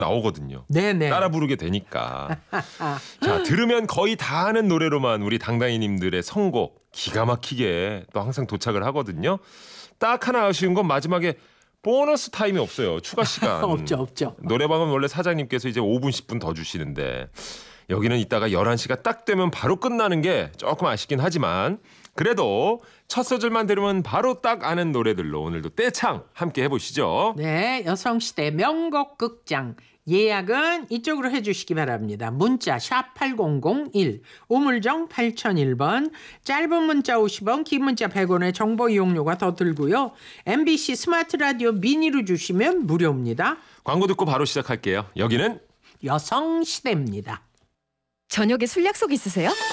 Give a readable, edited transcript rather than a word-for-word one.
나오거든요. 네네. 따라 부르게 되니까. 자, 들으면 거의 다 아는 노래로만 우리 당당이님들의 선곡 기가 막히게 또 항상 도착을 하거든요. 딱 하나 아쉬운 건 마지막에 보너스 타임이 없어요. 추가 시간. 없죠. 노래방은 원래 사장님께서 이제 5분 10분 더 주시는데 여기는 이따가 11시가 딱 되면 바로 끝나는 게 조금 아쉽긴 하지만 그래도 첫 소절만 들으면 바로 딱 아는 노래들로 오늘도 떼창 함께 해보시죠. 네, 여성시대 명곡 극장. 예약은 이쪽으로 해주시기 바랍니다. 문자 샵 8001, 우물정 8001번, 짧은 문자 50원, 긴 문자 100원의 정보 이용료가 더 들고요. MBC 스마트 라디오 미니로 주시면 무료입니다. 광고 듣고 바로 시작할게요. 여기는 여성시대입니다. 저녁에 술 약속 있으세요?